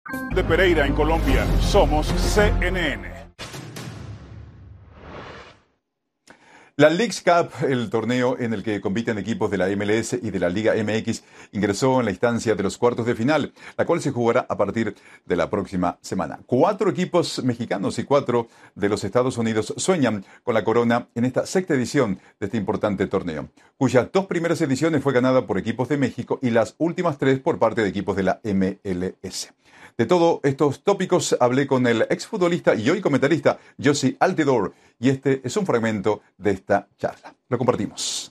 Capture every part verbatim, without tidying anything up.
De Pereira en Colombia, somos C N N. La Leagues Cup, el torneo en el que compiten equipos de la M L S y de la Liga M X, ingresó en la instancia de los cuartos de final, la cual se jugará a partir de la próxima semana. Cuatro equipos mexicanos y cuatro de los Estados Unidos sueñan con la corona en esta sexta edición de este importante torneo, cuyas dos primeras ediciones fue ganada por equipos de México y las últimas tres por parte de equipos de la M L S. De todos estos tópicos hablé con el exfutbolista y hoy comentarista Jozy Altidore, y este es un fragmento de esta charla. Lo compartimos.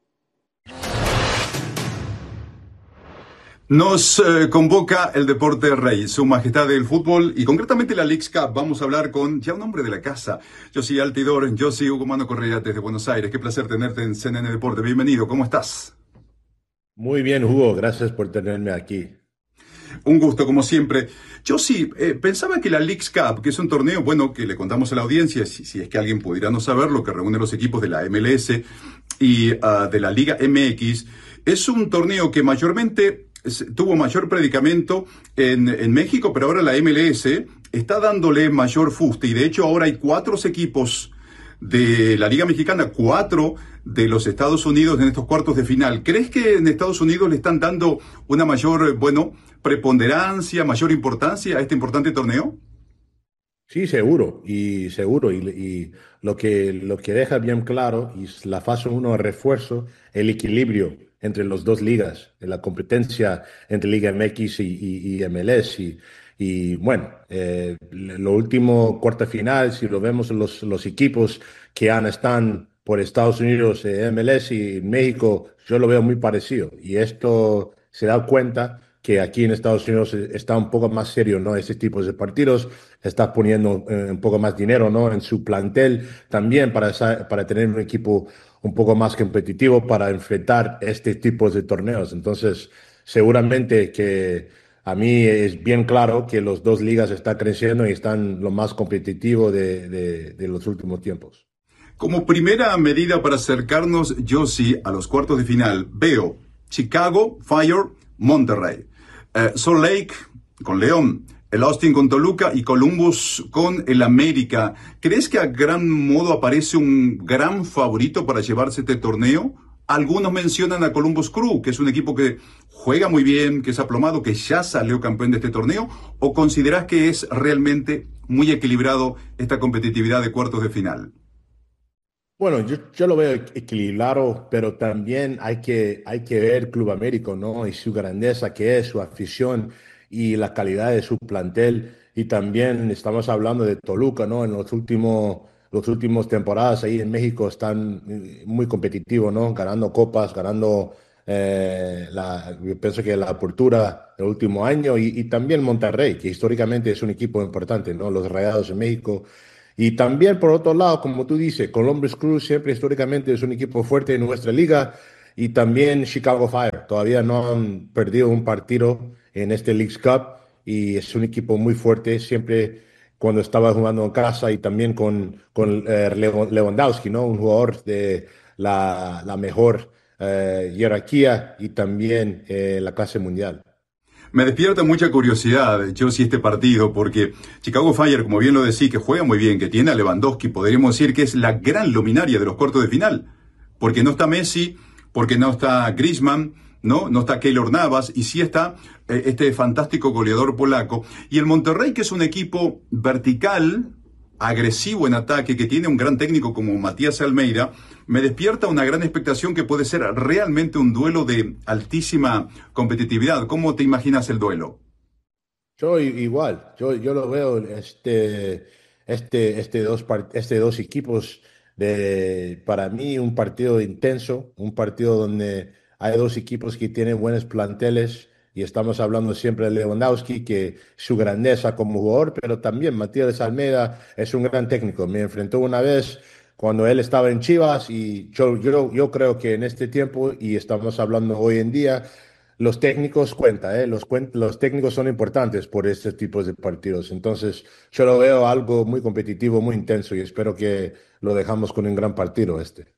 Nos eh, convoca el deporte rey, su majestad del fútbol y concretamente la Leagues Cup. Vamos a hablar con ya un hombre de la casa, Jozy Altidore. Jozy, Hugo Mano Correa desde Buenos Aires. Qué placer tenerte en C N N Deporte. Bienvenido, ¿cómo estás? Muy bien, Hugo, gracias por tenerme aquí. Un gusto, como siempre. Yo sí, eh, pensaba que la Leagues Cup, que es un torneo, bueno, que le contamos a la audiencia, si, si es que alguien pudiera no saberlo, que reúne los equipos de la M L S y uh, de la Liga M X, es un torneo que mayormente es, tuvo mayor predicamento en, en México, pero ahora la M L S está dándole mayor fuste, y de hecho ahora hay cuatro equipos de la Liga Mexicana, cuatro de los Estados Unidos en estos cuartos de final. ¿Crees que en Estados Unidos le están dando una mayor, bueno, preponderancia, mayor importancia a este importante torneo? Sí, seguro, y seguro, y, y lo que, lo que deja bien claro, y la fase uno de refuerzo, el equilibrio entre las dos ligas, la competencia entre Liga M X y, y, y M L S, y, y bueno, eh, lo último cuarta final, si lo vemos los, los equipos que han, están por Estados Unidos, eh, M L S y México, yo lo veo muy parecido, y esto se da cuenta que aquí en Estados Unidos está un poco más serio, ¿no? Ese tipo de partidos, está poniendo eh, un poco más dinero, ¿no? En su plantel también para, esa- para tener un equipo un poco más competitivo para enfrentar este tipo de torneos. Entonces, seguramente que a mí es bien claro que los dos ligas están creciendo y están lo más competitivo de, de, de los últimos tiempos. Como primera medida para acercarnos, yo sí, a los cuartos de final, veo Chicago, Fire, Monterrey, eh, Salt Lake con León, el Austin con Toluca y Columbus con el América. ¿Crees que a gran modo aparece un gran favorito para llevarse este torneo? Algunos mencionan a Columbus Crew, que es un equipo que juega muy bien, que es aplomado, que ya salió campeón de este torneo, ¿o consideras que es realmente muy equilibrado esta competitividad de cuartos de final? Bueno, yo, yo lo veo equilibrado, pero también hay que, hay que ver Club Américo, ¿no? Y su grandeza, que es su afición y la calidad de su plantel. Y también estamos hablando de Toluca, ¿no? En los últimos, los últimos temporadas ahí en México están eh, muy competitivos, ¿no? Ganando copas, ganando, eh, la, yo pienso que la apertura del último año. Y, y también Monterrey, que históricamente es un equipo importante, ¿no? Los Rayados en México. Y también, por otro lado, como tú dices, Columbus Crew siempre históricamente es un equipo fuerte en nuestra liga, y también Chicago Fire. Todavía no han perdido un partido en este Leagues Cup y es un equipo muy fuerte siempre cuando estaba jugando en casa, y también con, con eh, Lew- Lewandowski, ¿no? Un jugador de la, la mejor eh, jerarquía y también eh, la clase mundial. Me despierta mucha curiosidad, yo sí, este partido, porque Chicago Fire, como bien lo decís, que juega muy bien, que tiene a Lewandowski, podríamos decir que es la gran luminaria de los cuartos de final, porque no está Messi, porque no está Griezmann, no, no está Keylor Navas, y sí está eh, este fantástico goleador polaco. Y el Monterrey, que es un equipo vertical, agresivo en ataque, que tiene un gran técnico como Matías Almeida, me despierta una gran expectación que puede ser realmente un duelo de altísima competitividad. ¿Cómo te imaginas el duelo? Yo i- igual, yo, yo lo veo este, este, este dos, par- este dos equipos de, para mí, un partido intenso, un partido donde hay dos equipos que tienen buenos planteles, y estamos hablando siempre de Lewandowski, que su grandeza como jugador, pero también Matías Almeida es un gran técnico. Me enfrentó una vez cuando él estaba en Chivas, y yo, yo, yo creo que en este tiempo, y estamos hablando hoy en día, los técnicos cuentan, ¿eh? Los, cuen- los técnicos son importantes por este tipo de partidos. Entonces, yo lo veo algo muy competitivo, muy intenso, y espero que lo dejamos con un gran partido este.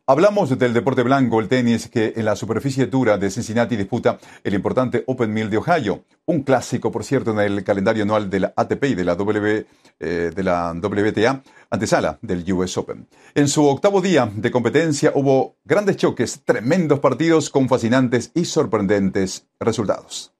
Hablamos del deporte blanco, el tenis, que en la superficie dura de Cincinnati disputa el importante Open Mill de Ohio. Un clásico, por cierto, en el calendario anual de la A T P y de la, w, eh, de la W T A, antesala del U S Open. En su octavo día de competencia hubo grandes choques, tremendos partidos con fascinantes y sorprendentes resultados.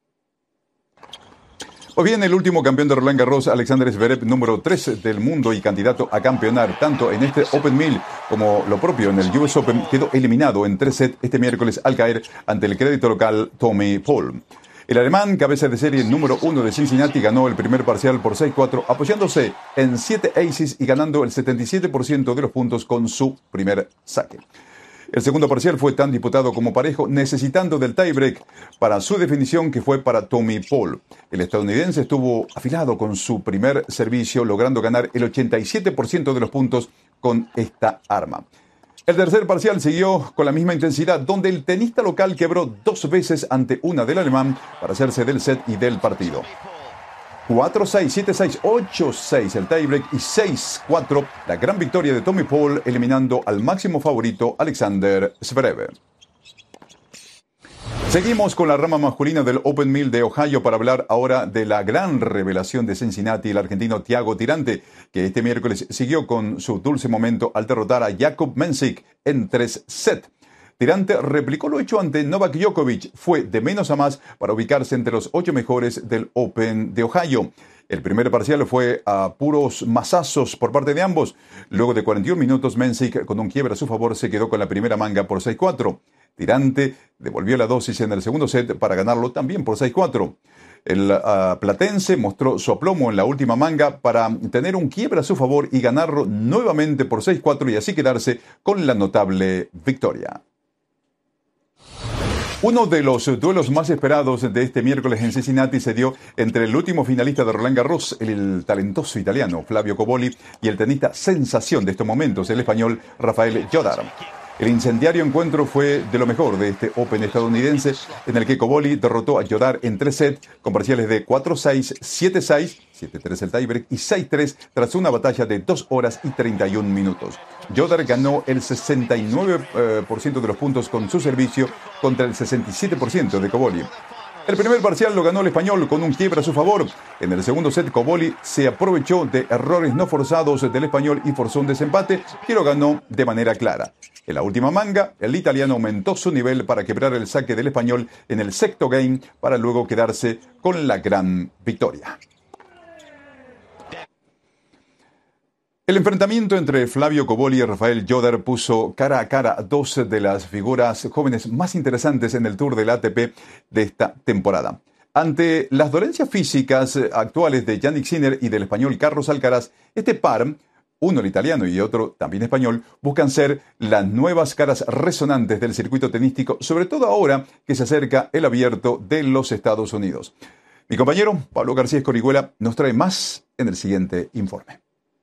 Pues bien, el último campeón de Roland Garros, Alexander Zverev, número tres del mundo y candidato a campeonar tanto en este Open Mill como lo propio en el U S Open, quedó eliminado en tres sets este miércoles al caer ante el crédito local Tommy Paul. El alemán, cabeza de serie número uno de Cincinnati, ganó el primer parcial por seis cuatro, apoyándose en siete aces y ganando el setenta y siete por ciento de los puntos con su primer saque. El segundo parcial fue tan disputado como parejo, necesitando del tiebreak para su definición, que fue para Tommy Paul. El estadounidense estuvo afilado con su primer servicio, logrando ganar el ochenta y siete por ciento de los puntos con esta arma. El tercer parcial siguió con la misma intensidad, donde el tenista local quebró dos veces ante una del alemán para hacerse del set y del partido. cuatro seis, siete seis, ocho seis el tiebreak y seis cuatro la gran victoria de Tommy Paul, eliminando al máximo favorito Alexander Zverev. Seguimos con la rama masculina del Open Mill de Ohio para hablar ahora de la gran revelación de Cincinnati, el argentino Thiago Tirante, que este miércoles siguió con su dulce momento al derrotar a Jakub Mensik en tres sets. Tirante replicó lo hecho ante Novak Djokovic, fue de menos a más para ubicarse entre los ocho mejores del Open de Ohio. El primer parcial fue a puros mazazos por parte de ambos. Luego de cuarenta y un minutos, Mensik, con un quiebre a su favor, se quedó con la primera manga por seis cuatro. Tirante devolvió la dosis en el segundo set para ganarlo también por seis cuatro. El uh, platense mostró su aplomo en la última manga para tener un quiebre a su favor y ganarlo nuevamente por seis cuatro y así quedarse con la notable victoria. Uno de los duelos más esperados de este miércoles en Cincinnati se dio entre el último finalista de Roland Garros, el talentoso italiano Flavio Cobolli, y el tenista sensación de estos momentos, el español Rafael Jodar. El incendiario encuentro fue de lo mejor de este Open estadounidense, en el que Cobolli derrotó a Jodar en tres sets con parciales de cuatro seis, siete seis, siete tres el tiebreak y seis tres tras una batalla de dos horas y treinta y un minutos. Jodar ganó el sesenta y nueve por ciento de los puntos con su servicio contra el sesenta y siete por ciento de Cobolli. El primer parcial lo ganó el español con un quiebre a su favor. En el segundo set, Cobolli se aprovechó de errores no forzados del español y forzó un desempate que lo ganó de manera clara. En la última manga, el italiano aumentó su nivel para quebrar el saque del español en el sexto game para luego quedarse con la gran victoria. El enfrentamiento entre Flavio Cobolli y Rafael Jodar puso cara a cara a dos de las figuras jóvenes más interesantes en el Tour del A T P de esta temporada. Ante las dolencias físicas actuales de Jannik Sinner y del español Carlos Alcaraz, este par, uno el italiano y otro también español, buscan ser las nuevas caras resonantes del circuito tenístico, sobre todo ahora que se acerca el Abierto de los Estados Unidos. Mi compañero Pablo García Escorihuela nos trae más en el siguiente informe.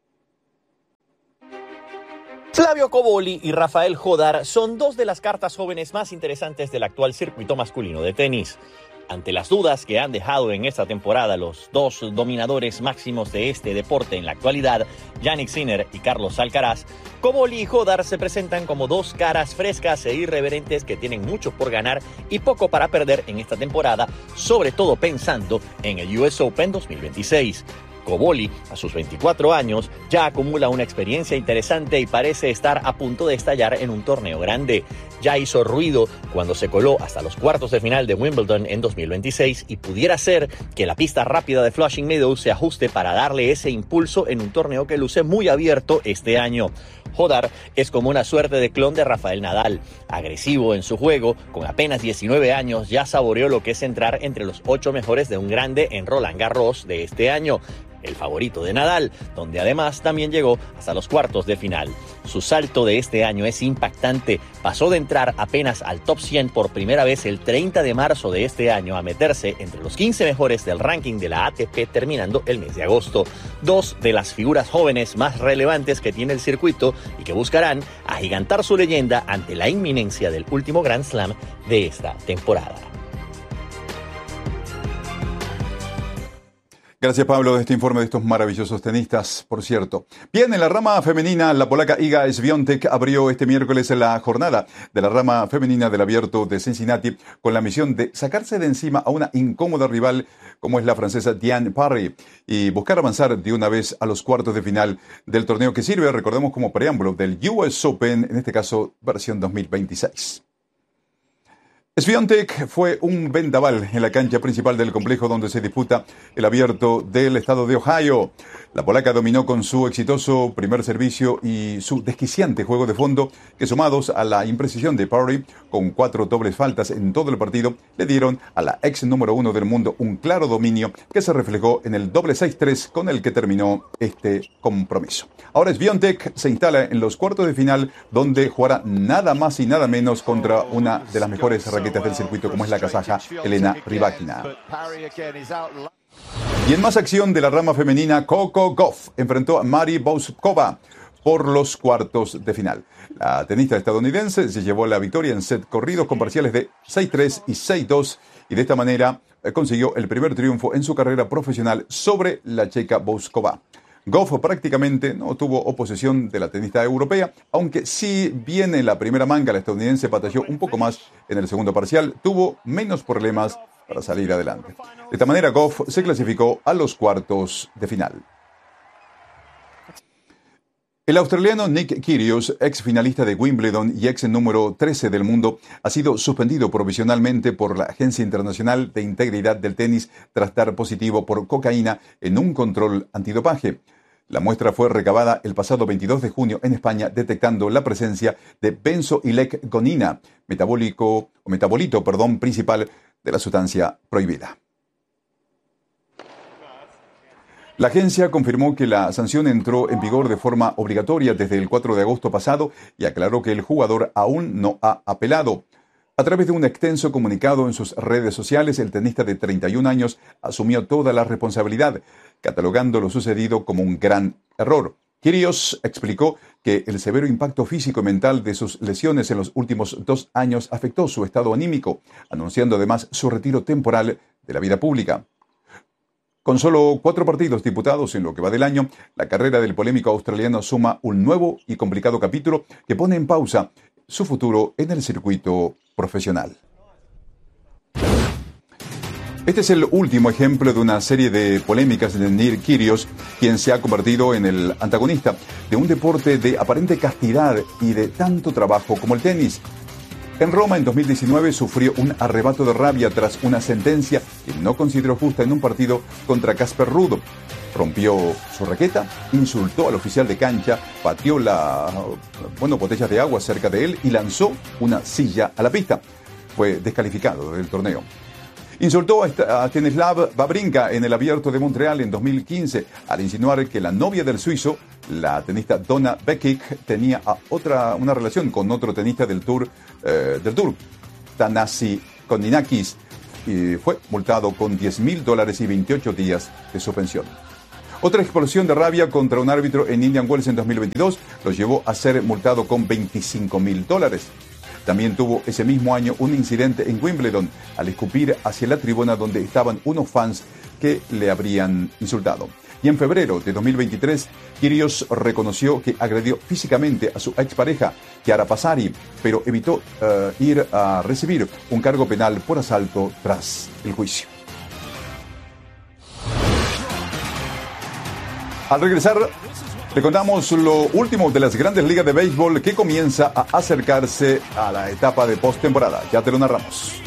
Flavio Cobolli y Rafael Jodar son dos de las cartas jóvenes más interesantes del actual circuito masculino de tenis. Ante las dudas que han dejado en esta temporada los dos dominadores máximos de este deporte en la actualidad, Jannik Sinner y Carlos Alcaraz, Cobolli y Jodar se presentan como dos caras frescas e irreverentes que tienen mucho por ganar y poco para perder en esta temporada, sobre todo pensando en el U S Open dos mil veintiséis. Cobolli, a sus veinticuatro años, ya acumula una experiencia interesante y parece estar a punto de estallar en un torneo grande. Ya hizo ruido cuando se coló hasta los cuartos de final de Wimbledon en dos mil veintiséis y pudiera ser que la pista rápida de Flushing Meadows se ajuste para darle ese impulso en un torneo que luce muy abierto este año. Jodar es como una suerte de clon de Rafael Nadal. Agresivo en su juego, con apenas diecinueve años ya saboreó lo que es entrar entre los ocho mejores de un grande en Roland Garros de este año, el favorito de Nadal, donde además también llegó hasta los cuartos de final. Su salto de este año es impactante. Pasó de entrar apenas al top cien por primera vez el treinta de marzo de este año a meterse entre los quince mejores del ranking de la A T P terminando el mes de agosto. Dos de las figuras jóvenes más relevantes que tiene el circuito y que buscarán agigantar su leyenda ante la inminencia del último Grand Slam de esta temporada. Gracias, Pablo, de este informe de estos maravillosos tenistas, por cierto. Bien, en la rama femenina, la polaca Iga Świątek abrió este miércoles la jornada de la rama femenina del Abierto de Cincinnati con la misión de sacarse de encima a una incómoda rival como es la francesa Diane Parry y buscar avanzar de una vez a los cuartos de final del torneo que sirve, recordemos, como preámbulo del U S Open, en este caso versión dos mil veintiséis. Świątek fue un vendaval en la cancha principal del complejo donde se disputa el Abierto del estado de Ohio. La polaca dominó con su exitoso primer servicio y su desquiciante juego de fondo, que sumados a la imprecisión de Parry, con cuatro dobles faltas en todo el partido, le dieron a la ex número uno del mundo un claro dominio que se reflejó en el doble seis tres con el que terminó este compromiso. Ahora Świątek se instala en los cuartos de final, donde jugará nada más y nada menos contra una de las mejores raquetas del circuito, como es la kazaja Elena Rybakina. Y en más acción de la rama femenina, Coco Gauff enfrentó a Mary Bouzkova por los cuartos de final. La tenista estadounidense se llevó la victoria en set corridos con parciales de seis tres y seis dos y de esta manera eh, consiguió el primer triunfo en su carrera profesional sobre la checa Bouzkova. Gauff prácticamente no tuvo oposición de la tenista europea, aunque si bien en la primera manga la estadounidense batalló un poco más en el segundo parcial, tuvo menos problemas para salir adelante. De esta manera, Gauff se clasificó a los cuartos de final. El australiano Nick Kyrgios, ex finalista de Wimbledon y ex número trece del mundo, ha sido suspendido provisionalmente por la Agencia Internacional de Integridad del Tenis tras dar positivo por cocaína en un control antidopaje. La muestra fue recabada el pasado veintidós de junio en España, detectando la presencia de benzoilecgonina, metabólico o metabolito, perdón, principal de la sustancia prohibida. La agencia confirmó que la sanción entró en vigor de forma obligatoria desde el cuatro de agosto pasado y aclaró que el jugador aún no ha apelado. A través de un extenso comunicado en sus redes sociales, el tenista de treinta y un años asumió toda la responsabilidad, catalogando lo sucedido como un gran error. Kyrgios explicó que el severo impacto físico y mental de sus lesiones en los últimos dos años afectó su estado anímico, anunciando además su retiro temporal de la vida pública. Con solo cuatro partidos disputados en lo que va del año, la carrera del polémico australiano suma un nuevo y complicado capítulo que pone en pausa su futuro en el circuito profesional. Este es el último ejemplo de una serie de polémicas de Nick Kyrgios, quien se ha convertido en el antagonista de un deporte de aparente castidad y de tanto trabajo como el tenis. En Roma, en dos mil diecinueve, sufrió un arrebato de rabia tras una sentencia que no consideró justa en un partido contra Casper Ruud. Rompió su raqueta, insultó al oficial de cancha, pateó la, bueno, botellas de agua cerca de él y lanzó una silla a la pista. Fue descalificado del torneo. Insultó a Stanislav Wawrinka en el Abierto de Montreal en dos mil quince al insinuar que la novia del suizo, la tenista Donna Bekic, tenía a otra, una relación con otro tenista del Tour, eh, del Tour, Thanasi Koninakis, y fue multado con diez mil dólares y veintiocho días de suspensión. Otra explosión de rabia contra un árbitro en Indian Wells en dos mil veintidós lo llevó a ser multado con veinticinco mil dólares. También tuvo ese mismo año un incidente en Wimbledon al escupir hacia la tribuna donde estaban unos fans que le habrían insultado. Y en febrero de dos mil veintitrés, Kyrgios reconoció que agredió físicamente a su expareja, Chiara Passari, pero evitó uh, ir a recibir un cargo penal por asalto tras el juicio. Al regresar, le contamos lo último de las grandes ligas de béisbol que comienza a acercarse a la etapa de postemporada. Ya te lo narramos.